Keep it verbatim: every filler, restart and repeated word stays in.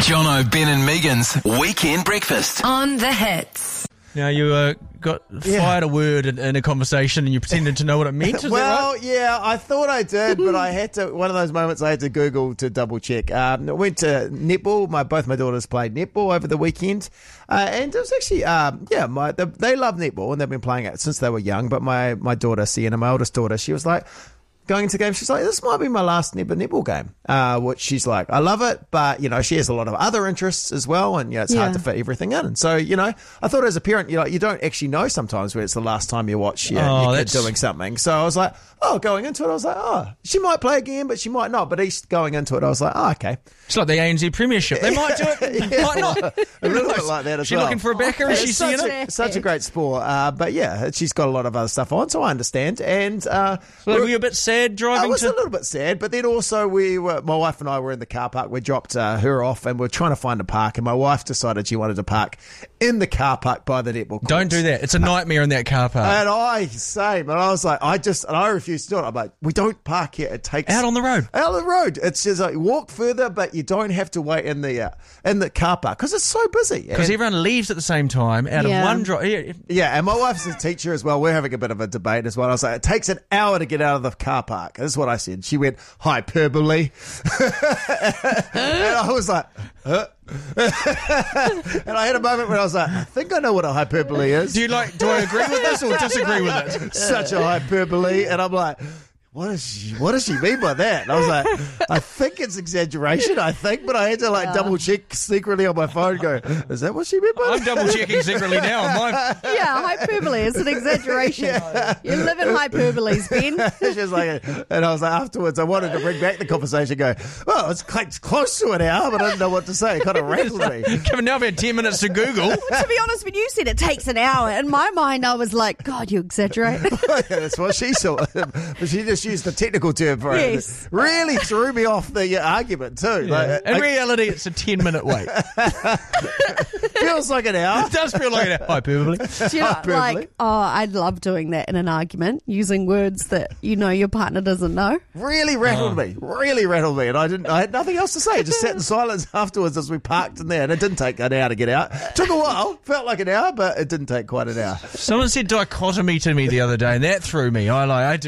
Jono, Ben and Megan's Weekend Breakfast. On the Hits. Now, you uh, got Yeah. fired a word in, in a conversation and you pretended to know what it meant, is Well, that right? yeah, I thought I did, but I had to. One of those moments I had to Google to double check. Um, I went to netball. My both my daughters played netball over the weekend, uh, and it was actually, um, yeah, my the, they love netball and they've been playing it since they were young. But my my daughter Sienna, my oldest daughter, she was like, going into the game, she's like, this might be my last netball netball game, uh, which she's like, I love it, but, you know, she has a lot of other interests as well, and, you know, it's Yeah. hard to fit everything in. And so, you know, I thought as a parent, you know, you don't actually know sometimes when it's the last time you watch your, Oh, your kid that's- doing something. So I was like, oh, going into it, I was like, oh, she might play again, but she might not. But each going into it, I was like, oh, okay. It's like the A N Z Premiership. They might do it, Yeah, might not. a little bit like that as She well. looking for a backer? Is It's she such seeing a, it? such a great sport. Uh, but yeah, she's got a lot of other stuff on, so I understand. And uh, So were you a bit sad I driving was to... a little bit sad, but then also we were, my wife and I were in the car park. We dropped uh, her off and we're trying to find a park, and my wife decided she wanted to park in the car park by the netball courts. Don't do that. It's a nightmare in that car park. And I, same. And I was like, I just, and I refused to do it. I'm like, we don't park here. It takes... Out on the road. Out on the road. It's just like, walk further, but you don't have to wait in the, uh, in the car park because it's so busy. Because And- everyone leaves at the same time out Yeah. of one drive. Yeah, and my wife's a teacher as well. We're having a bit of a debate as well. I was like, it takes an hour to get out of the car park. This is what I said. She went, hyperbole. And I was like, huh? And I had a moment where I was like, I think I know what a hyperbole is. Do you like? Do I agree with this or disagree with it? Such a hyperbole. And I'm like, what does she, what does she mean by that? And I was like, I think it's exaggeration, I think, but I had to like Yeah. double check secretly on my phone and go, is that what she meant by I'm that? double checking secretly now on mine. Yeah, hyperbole. It's an exaggeration. You live in hyperboles, Ben. She was like, and I was like, afterwards, I wanted to bring back the conversation, go, well, it's quite it's close to an hour, but I didn't know what to say. It kind of rattled me. Given now I've had ten minutes to Google. To be honest, when you said it takes an hour, in my mind, I was like, God, you exaggerate. That's what she saw. But she just used the technical term for Yes. it. Really threw me off the uh, argument, too. Like, In it reality, it's a ten minute wait. feels like an hour. It does feel like a hyperbole. Do you know, Hyperbole. like, oh, I love doing that in an argument, using words that you know your partner doesn't know. Really rattled me. Really rattled me. And I didn't. I had nothing else to say. I just sat in silence afterwards as we parked in there. And it didn't take an hour to get out. Took a while. Felt like an hour, but it didn't take quite an hour. Someone said dichotomy to me the other day, and that threw me. I like. I